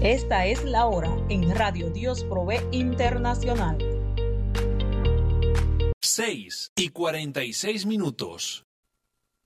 Esta es la hora en Radio Dios Provee Internacional. 6:46.